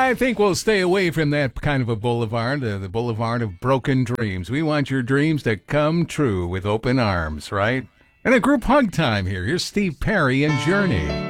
I think we'll stay away from that kind of a boulevard, the boulevard of broken dreams. We want your dreams to come true with open arms, right? And a group hug time here. Here's Steve Perry and Journey.